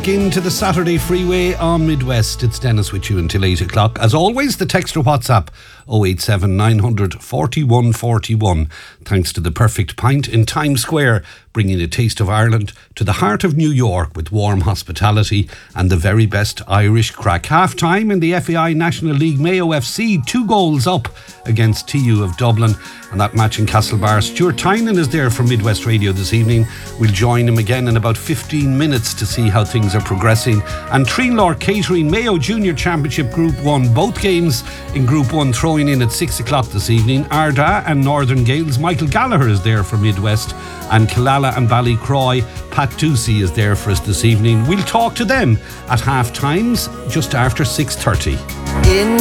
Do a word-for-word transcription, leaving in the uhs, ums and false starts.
Into the Saturday freeway on Midwest. It's Dennis with you until eight o'clock. As always, the text or WhatsApp oh eight seven nine hundred forty-one forty-one. Thanks to the Perfect Pint in Times Square, bringing a taste of Ireland to the heart of New York with warm hospitality and the very best Irish crack. Half time in the F A I National League, Mayo F C two goals up against T U of Dublin, and that match in Castlebar. Stuart Tynan is there from Midwest Radio this evening. We'll join him again in about fifteen minutes to see how things are progressing. And Treenlaw Catering Mayo Junior Championship Group one, both games in Group one throwing in at six o'clock this evening. Arda and Northern Gales, Michael Gallagher is there from Midwest, and Killala and Ballycroy, Pat Ducey is there for us this evening. We'll talk to them at half times just after six thirty. In